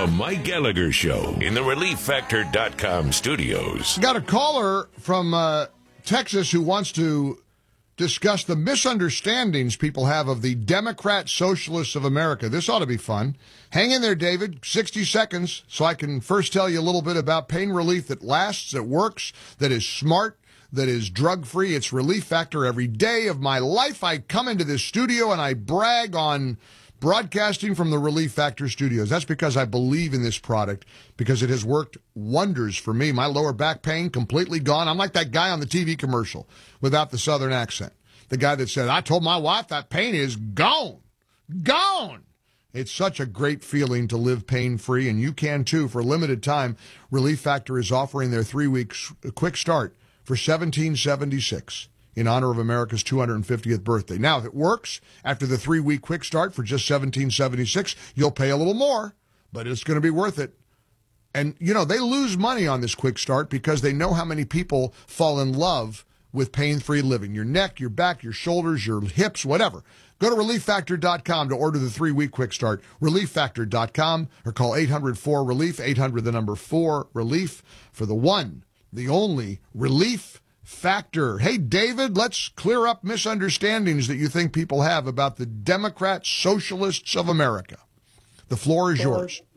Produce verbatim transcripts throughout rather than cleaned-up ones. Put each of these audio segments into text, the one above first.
The Mike Gallagher Show in the relief factor dot com studios. Got a caller from uh, Texas who wants to discuss the misunderstandings people have of the Democrat Socialists of America. This ought to be fun. Hang in there, David. sixty seconds so I can first tell you a little bit about pain relief that lasts, that works, that is smart, that is drug-free. It's Relief Factor. Every day of my life, I come into this studio and I brag on broadcasting from the Relief Factor studios. That's because I believe in this product, because it has worked wonders for me. My lower back pain completely gone. I'm like that guy on the T V commercial without the southern accent. The guy that said, I told my wife that pain is gone. Gone. It's such a great feeling to live pain-free, and you can too. For a limited time, Relief Factor is offering their three-week quick start for seventeen seventy-six. In honor of America's two hundred fiftieth birthday. Now, if it works, after the three-week quick start for just seventeen seventy-six, you'll pay a little more, but it's going to be worth it. And, you know, they lose money on this quick start because they know how many people fall in love with pain-free living. Your neck, your back, your shoulders, your hips, whatever. Go to relief factor dot com to order the three-week quick start. relief factor dot com or call eight hundred four relief, eight hundred the number four relief for the one, the only Relief Factor. Hey, David, let's clear up misunderstandings that you think people have about the Democrat Socialists of America. The floor is well, yours.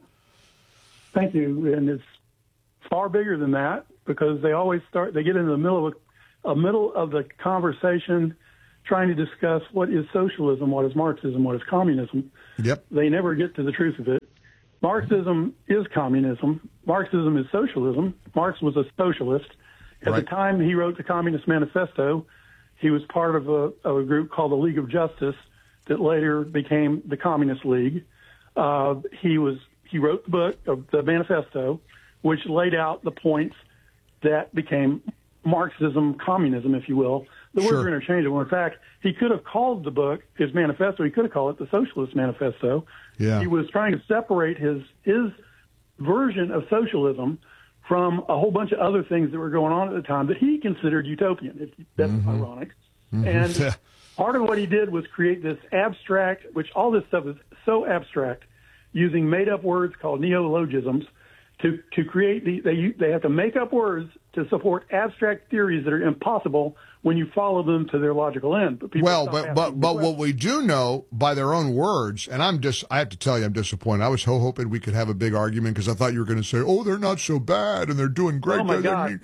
Thank you. And it's far bigger than that, because they always start, they get into the middle of a, a middle of the conversation trying to discuss what is socialism, what is Marxism, what is communism. Yep. They never get to the truth of it. Marxism is communism. Marxism is socialism. Marx was a socialist. At right. the time he wrote the Communist Manifesto, he was part of a, of a group called the League of Justice that later became the Communist League. Uh, he was he wrote the book of the Manifesto, which laid out the points that became Marxism, communism, if you will. The Sure. words are interchangeable. In fact, he could have called the book, his manifesto, he could have called it the Socialist Manifesto. Yeah. He was trying to separate his his version of socialism from a whole bunch of other things that were going on at the time that he considered utopian. If that's mm-hmm. ironic. Mm-hmm. And part of what he did was create this abstract, which all this stuff is so abstract, using made-up words called neologisms to, to create the, they, they have to make up words to support abstract theories that are impossible when you follow them to their logical end. But well, but but but what we do know by their own words, and I'm just, I have to tell you, I'm disappointed. I was so hoping we could have a big argument because I thought you were going to say, oh, they're not so bad and they're doing great. Oh, my God.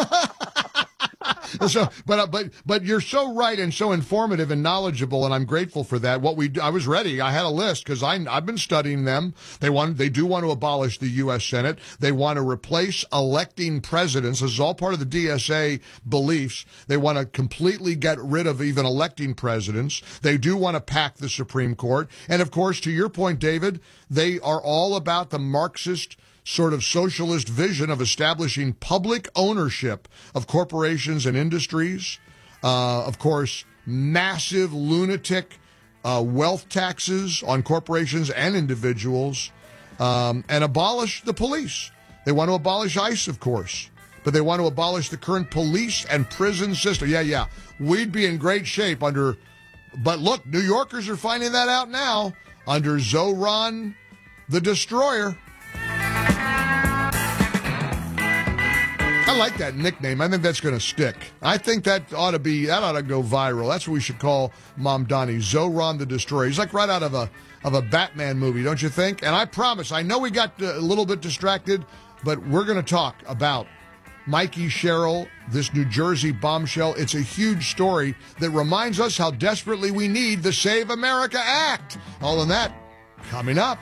So, but but but you're so right and so informative and knowledgeable, and I'm grateful for that. What we do, I was ready. I had a list because I I've been studying them. They want they do want to abolish the U S Senate. They want to replace electing presidents. This is all part of the D S A beliefs. They want to completely get rid of even electing presidents. They do want to pack the Supreme Court, and of course, to your point, David, they are all about the Marxist sort of socialist vision of establishing public ownership of corporations and industries. Uh, of course, massive lunatic uh, wealth taxes on corporations and individuals, um, and abolish the police. They want to abolish ICE, of course, but they want to abolish the current police and prison system. Yeah, yeah, we'd be in great shape under, but look, New Yorkers are finding that out now, under Zoran the Destroyer. I like that nickname. I think that's going to stick. I think that ought to be, that ought to go viral. That's what we should call Mom Donnie, Zoran the Destroyer. He's like right out of a of a Batman movie, don't you think? And I promise, I know we got a little bit distracted, but we're going to talk about Mikey Sherrill, this New Jersey bombshell. It's a huge story that reminds us how desperately we need the Save America Act. All of that coming up.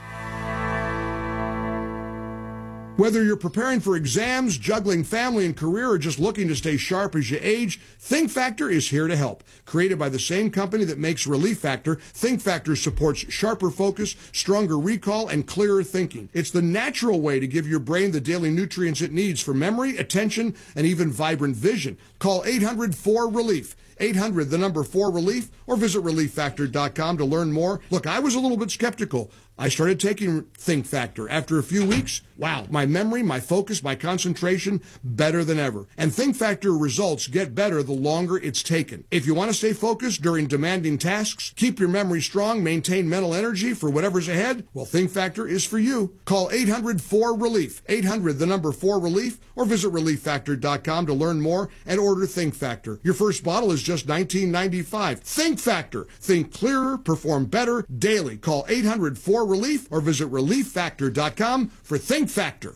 Whether you're preparing for exams, juggling family and career, or just looking to stay sharp as you age, Think Factor is here to help. Created by the same company that makes Relief Factor, Think Factor supports sharper focus, stronger recall, and clearer thinking. It's the natural way to give your brain the daily nutrients it needs for memory, attention, and even vibrant vision. Call eight hundred four relief. eight hundred, the number four relief, or visit relief factor dot com to learn more. Look, I was a little bit skeptical I started taking Think Factor. After a few weeks, wow, my memory, my focus, my concentration, better than ever. And Think Factor results get better the longer it's taken. If you want to stay focused during demanding tasks, keep your memory strong, maintain mental energy for whatever's ahead, well, Think Factor is for you. Call eight hundred four relief, eight hundred the number four relief, or visit relief factor dot com to learn more and order Think Factor. Your first bottle is just nineteen ninety-five. Think Factor. Think clearer, perform better daily. Call eight hundred four relief or visit relief factor dot com for Think Factor.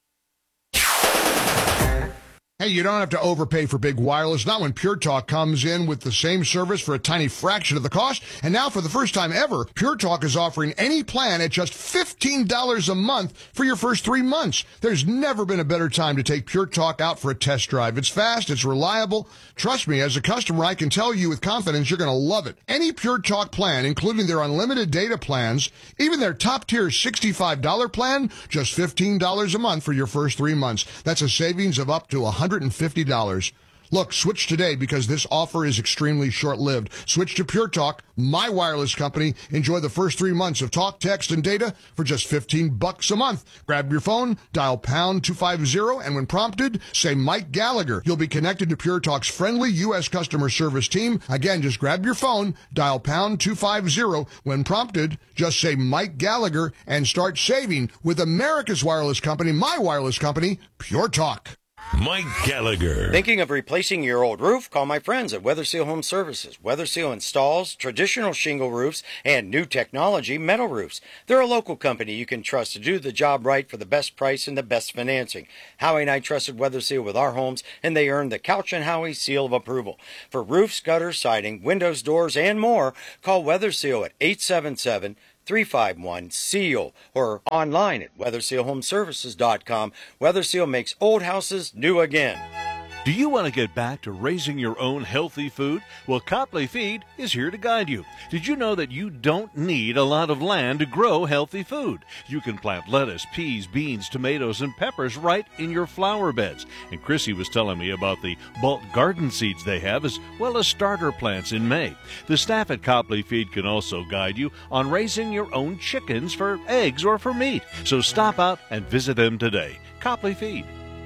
Hey, you don't have to overpay for big wireless, not when Pure Talk comes in with the same service for a tiny fraction of the cost. And now, for the first time ever, Pure Talk is offering any plan at just fifteen dollars a month for your first three months. There's never been a better time to take Pure Talk out for a test drive. It's fast, it's reliable. Trust me, as a customer, I can tell you with confidence you're going to love it. Any Pure Talk plan, including their unlimited data plans, even their top-tier sixty-five dollars plan, just fifteen dollars a month for your first three months. That's a savings of up to one hundred fifty dollars. Look, switch today because this offer is extremely short-lived. Switch to Pure Talk, my wireless company. Enjoy the first three months of talk, text, and data for just fifteen bucks a month. Grab your phone, dial pound two fifty, and when prompted, say Mike Gallagher. You'll be connected to Pure Talk's friendly U S customer service team. Again, just grab your phone, dial pound two fifty. When prompted, just say Mike Gallagher and start saving with America's wireless company, my wireless company, Pure Talk. Mike Gallagher. Thinking of replacing your old roof? Call my friends at Weather Seal Home Services. Weather Seal installs traditional shingle roofs and new technology metal roofs. They're a local company you can trust to do the job right for the best price and the best financing. Howie and I trusted Weather Seal with our homes, and they earned the Couch and Howie seal of approval. For roofs, gutters, siding, windows, doors, and more, call Weather Seal at eight seven seven, three five one, SEAL or online at weather seal home services dot com. Weather Seal makes old houses new again. Do you want to get back to raising your own healthy food? Well, Copley Feed is here to guide you. Did you know that you don't need a lot of land to grow healthy food? You can plant lettuce, peas, beans, tomatoes, and peppers right in your flower beds. And Chrissy was telling me about the bulk garden seeds they have, as well as starter plants in May. The staff at Copley Feed can also guide you on raising your own chickens for eggs or for meat. So stop out and visit them today. Copley Feed.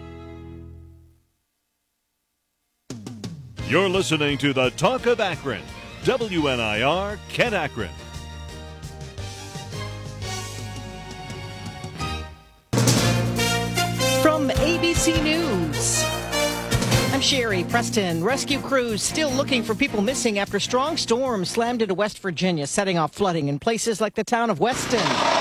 You're listening to the Talk of Akron, W N I R, Kent Akron. From A B C News, I'm Sherry Preston. Rescue crews still looking for people missing after strong storms slammed into West Virginia, setting off flooding in places like the town of Weston.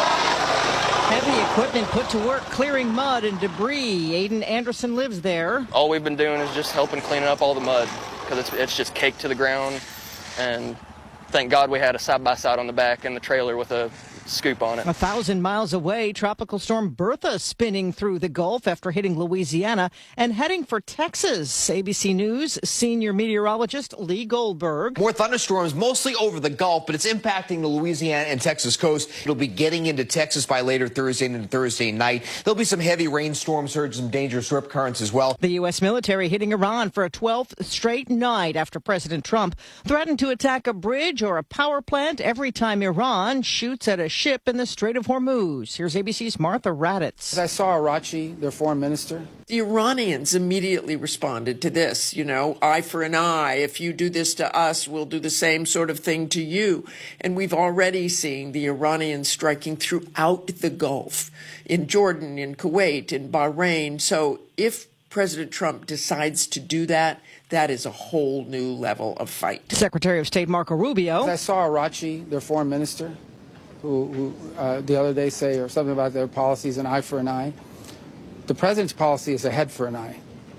Heavy equipment put to work clearing mud and debris. Aiden Anderson lives there. All we've been doing is just helping clean up all the mud because it's, it's just caked to the ground. And thank God we had a side-by-side on the back and the trailer with a scoop on it. A thousand miles away, Tropical Storm Bertha spinning through the Gulf after hitting Louisiana and heading for Texas. A B C News senior meteorologist Lee Goldberg. More thunderstorms mostly over the Gulf, but it's impacting the Louisiana and Texas coast. It'll be getting into Texas by later Thursday and Thursday night. There'll be some heavy rainstorm surge, some dangerous rip currents as well. The U S military hitting Iran for a twelfth straight night after President Trump threatened to attack a bridge or a power plant every time Iran shoots at a ship in the Strait of Hormuz. Here's A B C's Martha Raddatz. I saw Arachi, their foreign minister. The Iranians immediately responded to this, you know, eye for an eye. If you do this to us, we'll do the same sort of thing to you. And we've already seen the Iranians striking throughout the Gulf, in Jordan, in Kuwait, in Bahrain. So if President Trump decides to do that, that is a whole new level of fight. Secretary of State Marco Rubio. I saw Arachi, their foreign minister, who, who uh, the other day say or something about their policies, an eye for an eye. The president's policy is a head for an eye.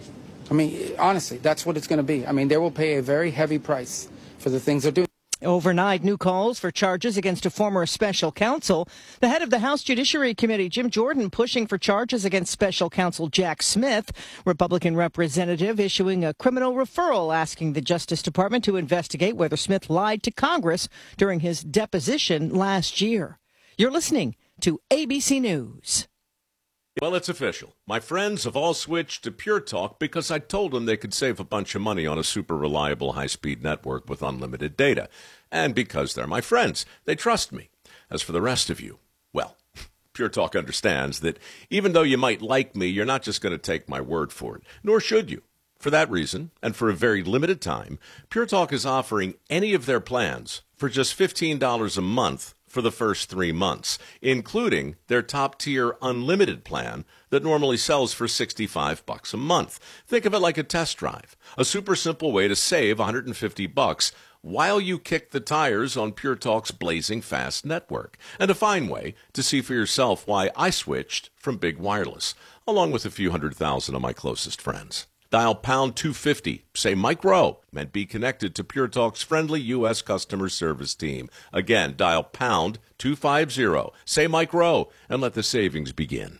I mean, honestly, that's what it's going to be. I mean, they will pay a very heavy price for the things they're doing. Overnight, new calls for charges against a former special counsel. The head of the House Judiciary Committee, Jim Jordan, pushing for charges against special counsel Jack Smith. Republican representative issuing a criminal referral asking the Justice Department to investigate whether Smith lied to Congress during his deposition last year. You're listening to A B C News. Well, it's official. My friends have all switched to Pure Talk because I told them they could save a bunch of money on a super reliable high-speed network with unlimited data. And because they're my friends, they trust me. As for the rest of you, Well, Pure Talk understands that even though you might like me, you're not just going to take my word for it, nor should you. For that reason, and for a very limited time, Pure Talk is offering any of their plans for just fifteen dollars a month for the first three months, including their top-tier unlimited plan that normally sells for sixty-five bucks a month. Think of it like a test drive, a super simple way to save one hundred fifty bucks while you kick the tires on Pure Talk's blazing fast network, and a fine way to see for yourself why I switched from big wireless, along with a few hundred thousand of my closest friends. Dial pound two fifty, say Mike Rowe, and be connected to Pure Talk's friendly U S customer service team. Again, dial pound two fifty, say Mike Rowe, and let the savings begin.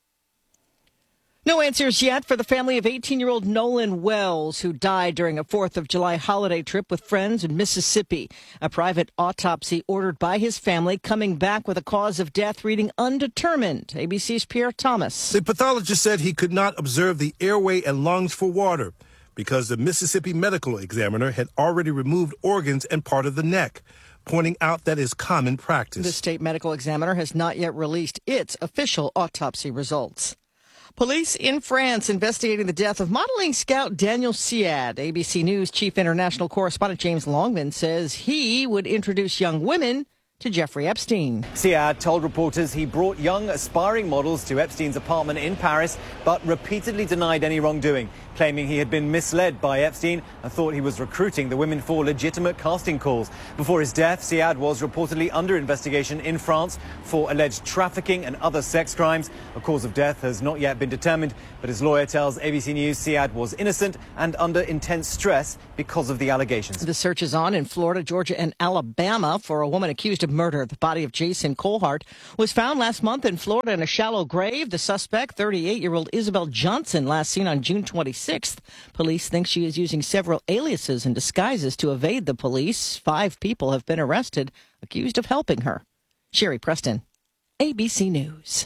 No answers yet for the family of eighteen-year-old Nolan Wells, who died during a fourth of July holiday trip with friends in Mississippi. A private autopsy ordered by his family coming back with a cause of death reading undetermined. A B C's Pierre Thomas. The pathologist said he could not observe the airway and lungs for water because the Mississippi medical examiner had already removed organs and part of the neck, pointing out that is common practice. The state medical examiner has not yet released its official autopsy results. Police in France investigating the death of modeling scout Daniel Siad. A B C News chief international correspondent James Longman says he would introduce young women to Jeffrey Epstein. Siad told reporters he brought young aspiring models to Epstein's apartment in Paris, but repeatedly denied any wrongdoing, claiming he had been misled by Epstein and thought he was recruiting the women for legitimate casting calls. Before his death, Siad was reportedly under investigation in France for alleged trafficking and other sex crimes. A cause of death has not yet been determined, but his lawyer tells A B C News Siad was innocent and under intense stress because of the allegations. The search is on in Florida, Georgia, and Alabama for a woman accused of murder. The body of Jason Colhart was found last month in Florida in a shallow grave. The suspect, thirty-eight-year-old Isabel Johnson, last seen on June twenty-sixth. Police think she is using several aliases and disguises to evade the police. Five people have been arrested, accused of helping her. Sherry Preston, A B C News.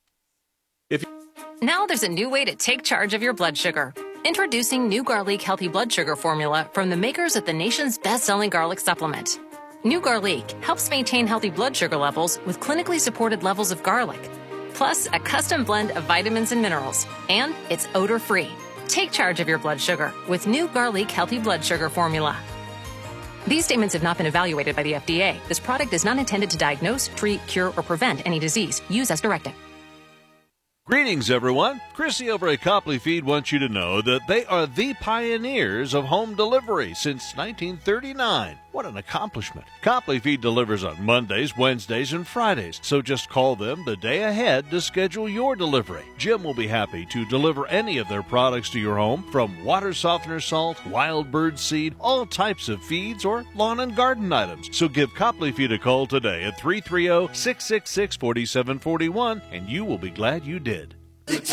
If Now there's a new way to take charge of your blood sugar. Introducing new Garlic Healthy Blood Sugar Formula from the makers of the nation's best-selling garlic supplement. New Garlic helps maintain healthy blood sugar levels with clinically supported levels of garlic, plus a custom blend of vitamins and minerals, and it's odor-free. Take charge of your blood sugar with new Garlic Healthy Blood Sugar Formula. These statements have not been evaluated by the F D A. This product is not intended to diagnose, treat, cure, or prevent any disease. Use as directed. Greetings, everyone. Chrissy over at Copley Feed wants you to know that they are the pioneers of home delivery since nineteen thirty-nine. What an accomplishment. Copley Feed delivers on Mondays, Wednesdays, and Fridays, so just call them the day ahead to schedule your delivery. Jim will be happy to deliver any of their products to your home, from water softener salt, wild bird seed, all types of feeds, or lawn and garden items. So give Copley Feed a call today at three three zero, six six six, four seven four one, and you will be glad you did.